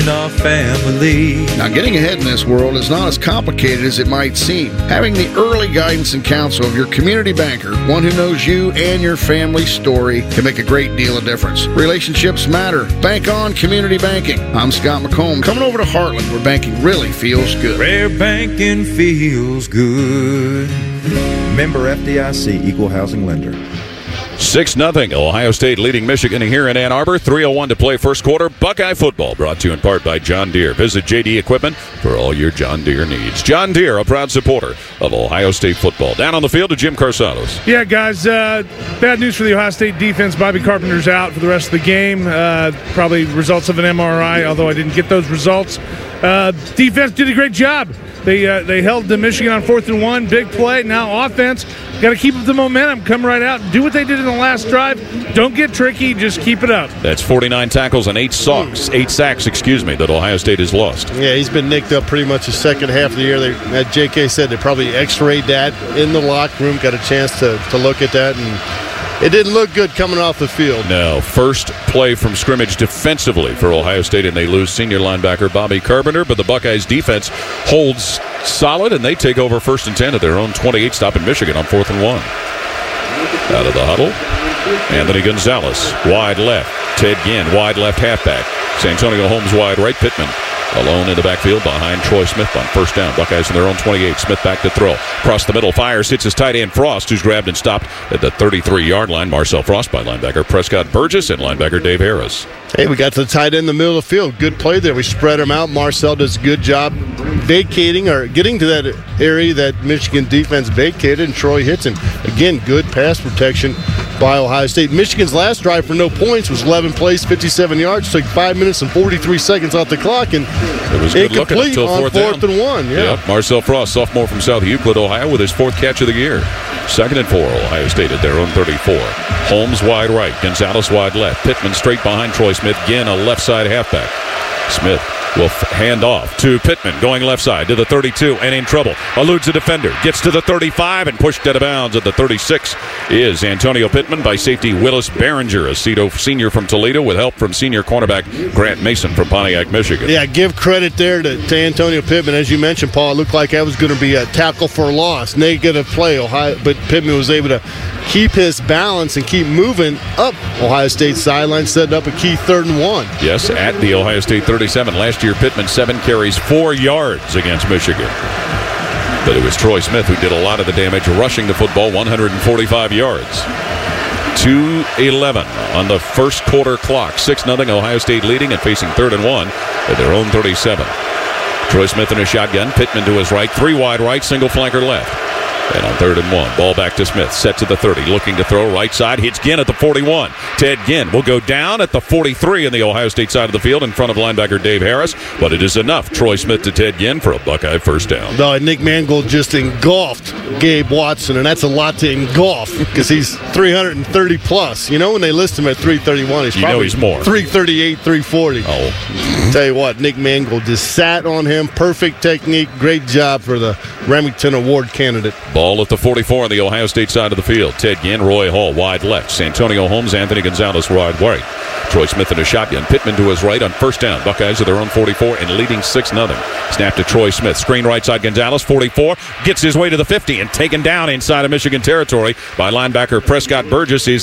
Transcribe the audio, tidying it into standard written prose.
our family. Now, getting ahead in this world is not as complicated as it might seem. Having the early guidance and counsel of your community banker, one who knows you and your family's story, can make a great deal of difference. Relationships matter. Bank on community banking. I'm Scott McComb, coming over to Heartland, where banking really feels good. Where banking feels good. Member FDIC, Equal Housing Lender. 6-0, Ohio State leading Michigan here in Ann Arbor. 3:01 to play first quarter. Buckeye football brought to you in part by John Deere. Visit JD Equipment for all your John Deere needs. John Deere, a proud supporter of Ohio State football. Down on the field to Jim Carsados. Yeah, guys, bad news for the Ohio State defense. Bobby Carpenter's out for the rest of the game. Probably results of an MRI, although I didn't get those results. Defense did a great job. They held the Michigan on 4th and 1, big play. Now offense, got to keep up the momentum, come right out, do what they did in the last drive. Don't get tricky, just keep it up. That's 49 tackles and 8 sacks, that Ohio State has lost. Yeah, he's been nicked up pretty much the second half of the year. As JK said, they probably x-rayed that in the locker room, got a chance to look at that, and it didn't look good coming off the field. No, first play from scrimmage defensively for Ohio State, and they lose senior linebacker Bobby Carpenter, but the Buckeyes defense holds solid, and they take over 1st and 10 at their own 28, stopping Michigan on 4th and 1. Out of the huddle, Anthony Gonzalez, wide left. Ted Ginn, wide left halfback. Santonio Holmes, wide right. Pittman alone in the backfield behind Troy Smith on 1st down. Buckeyes in their own 28. Smith back to throw. Across the middle, fires, hits his tight end Frost, who's grabbed and stopped at the 33-yard line. Marcel Frost by linebacker Prescott Burgess and linebacker Dave Harris. Hey, we got to the tight end in the middle of the field. Good play there. We spread them out. Marcel does a good job vacating or getting to that area that Michigan defense vacated, and Troy hits him. Again, good pass protection by Ohio State. Michigan's last drive for no points was 11 plays, 57 yards. Took 5 minutes and 43 seconds off the clock, and it was good looking until on 4th and 1. Yeah. Yep. Marcel Frost, sophomore from South Euclid, Ohio, with his 4th catch of the year. 2nd and 4, Ohio State at their own 34. Holmes wide right, Gonzalez wide left. Pittman straight behind Troy Smith. Again, a left side halfback. Smith will hand off to Pittman, going left side to the 32 and in trouble. Eludes a defender, gets to the 35 and pushed out of bounds at the 36 is Antonio Pittman by safety Willis Behringer, a senior from Toledo, with help from senior cornerback Grant Mason from Pontiac, Michigan. Yeah, give credit there to Antonio Pittman. As you mentioned, Paul, it looked like that was going to be a tackle for loss, negative play, but Pittman was able to keep his balance and keep moving up Ohio State's sideline, setting up a key 3rd and 1. Yes, at the Ohio State 37. Last year, Pittman 7 carries, 4 yards against Michigan. But it was Troy Smith who did a lot of the damage, rushing the football 145 yards. 2:11 on the first quarter clock. 6-0 Ohio State leading and facing 3rd and 1 at their own 37. Troy Smith in a shotgun. Pittman to his right. 3 wide right, single flanker left. And on 3rd and 1, ball back to Smith, set to the 30, looking to throw right side, hits Ginn at the 41. Ted Ginn will go down at the 43 in the Ohio State side of the field in front of linebacker Dave Harris, but it is enough. Troy Smith to Ted Ginn for a Buckeye 1st down. No, Nick Mangold just engulfed Gabe Watson, and that's a lot to engulf because he's 330 plus. You know, when they list him at 331, he's probably he's more. 338, 340. Oh. Tell you what, Nick Mangold just sat on him. Perfect technique. Great job for the Remington Award candidate. Ball at the 44 on the Ohio State side of the field. Ted Ginn, Roy Hall wide left. Santonio Holmes, Anthony Gonzalez wide right. Troy Smith in a shotgun. Pittman to his right on 1st down. Buckeyes at their own 44 and leading 6-0. Snap to Troy Smith. Screen right side Gonzalez, 44. Gets his way to the 50 and taken down inside of Michigan territory by linebacker Prescott Burgess.